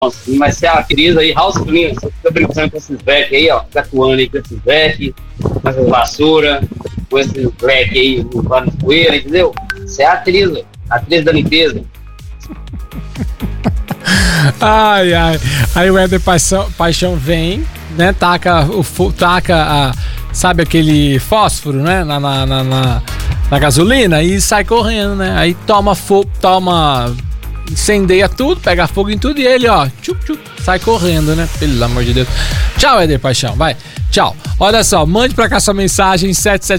Mas se a crise aí, house clean, você fica brincando com esses vac aí, ó, fica atuando aí com esses vac, com essas vassoura, com esses black aí, limpando poeira, entendeu? Você é a atriz da limpeza. Ai. Aí o Éder Paixão vem, né? Taca sabe aquele fósforo, né? Na gasolina e sai correndo, né? Aí incendeia tudo, pega fogo em tudo e ele, ó, sai correndo, né? Pelo amor de Deus. Tchau, Éder Paixão, vai. Tchau. Olha só, mande pra cá sua mensagem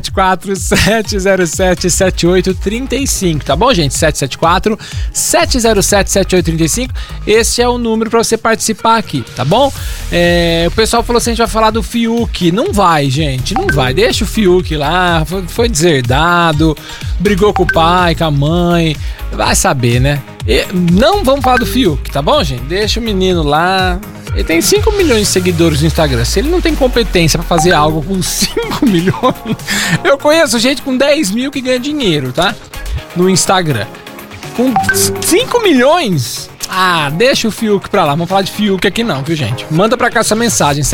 774-707-7835, tá bom, gente? 774-707-7835. Esse é o número pra você participar aqui, tá bom? O pessoal falou assim, a gente vai falar do Fiuk. Não vai, gente, não vai. Deixa o Fiuk lá, foi deserdado, brigou com o pai, com a mãe, vai saber, né? Não vamos falar do Fiuk, tá bom, gente? Deixa o menino lá. Ele tem 5 milhões de seguidores no Instagram. Se ele não tem competência pra fazer algo com 5 milhões... Eu conheço gente com 10 mil que ganha dinheiro, tá? No Instagram. Com 5 milhões... Ah, deixa o Fiuk pra lá. Vamos falar de Fiuk aqui não, viu, gente? Manda pra cá essa mensagem.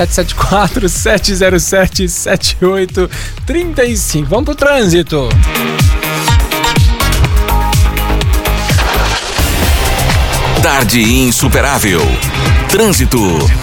774-707-7835. Vamos pro trânsito. Tarde insuperável. Trânsito.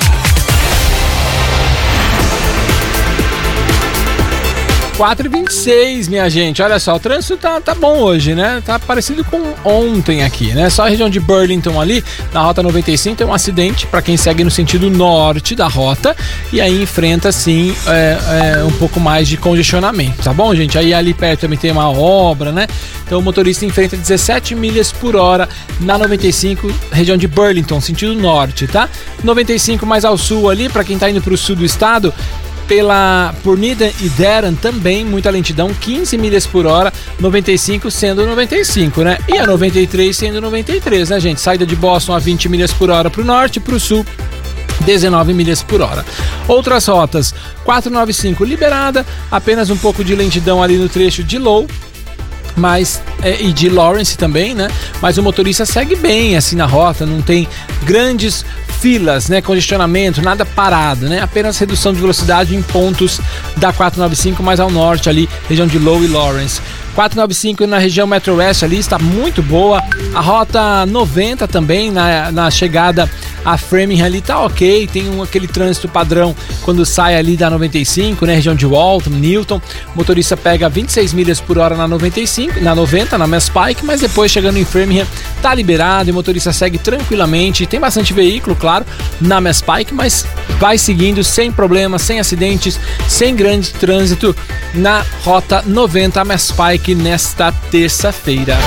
4h26, minha gente. Olha só, o trânsito tá bom hoje, né? Tá parecido com ontem aqui, né? Só a região de Burlington ali, na Rota 95, tem um acidente para quem segue no sentido norte da rota e aí enfrenta, sim, um pouco mais de congestionamento, tá bom, gente? Aí ali perto também tem uma obra, né? Então o motorista enfrenta 17 milhas por hora na 95, região de Burlington, sentido norte, tá? 95 mais ao sul ali, para quem tá indo pro sul do estado, por Needham e Durham também, muita lentidão, 15 milhas por hora, 95 sendo 95, né? E a 93 sendo 93, né, gente? Saída de Boston a 20 milhas por hora pro norte e pro sul, 19 milhas por hora. Outras rotas, 495 liberada, apenas um pouco de lentidão ali no trecho de Low, e de Lawrence também, né? Mas o motorista segue bem assim na rota, não tem grandes filas, né? Congestionamento, nada parado, né? Apenas redução de velocidade em pontos da 495 mais ao norte ali, região de Low e Lawrence. 495 na região Metro West ali está muito boa. A rota 90 também na chegada a Framingham ali tá ok. Tem aquele trânsito padrão quando sai ali da 95, né? Região de Walton, Newton. O motorista pega 26 milhas por hora na 95, na 90, na Mass Pike, mas depois chegando em Framingham tá liberado e o motorista segue tranquilamente. Tem bastante veículo, claro, na Mass Pike, mas vai seguindo sem problemas, sem acidentes, sem grande trânsito na rota 90 Mass Pike nesta terça-feira.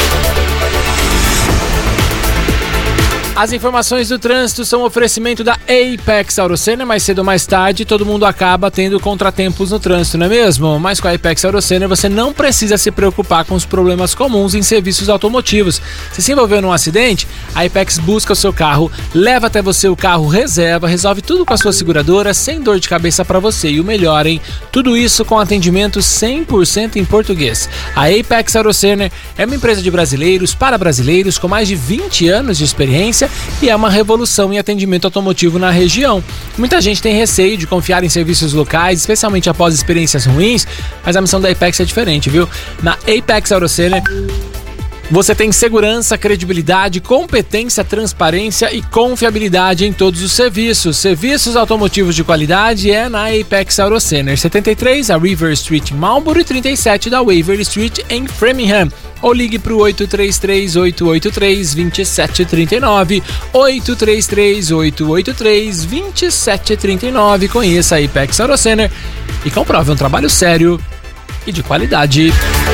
As informações do trânsito são um oferecimento da Apex AutoCenter. Mais cedo ou mais tarde, todo mundo acaba tendo contratempos no trânsito, não é mesmo? Mas com a Apex AutoCenter você não precisa se preocupar com os problemas comuns em serviços automotivos. Se se envolveu num acidente, a Apex busca o seu carro, leva até você o carro reserva, resolve tudo com a sua seguradora, sem dor de cabeça para você. E o melhor, hein? Tudo isso com atendimento 100% em português. A Apex AutoCenter é uma empresa de brasileiros para brasileiros com mais de 20 anos de experiência e é uma revolução em atendimento automotivo na região. Muita gente tem receio de confiar em serviços locais, especialmente após experiências ruins, mas a missão da Apex é diferente, viu? Na Apex AutoCenter você tem segurança, credibilidade, competência, transparência e confiabilidade em todos os serviços. Serviços automotivos de qualidade é na Apex AutoCenter. 73, a River Street em Marlboro e 37 da Waverly Street em Framingham. Ou ligue para o 833-883-2739, 833-883-2739. Conheça a Apex AutoCenter e comprove um trabalho sério e de qualidade.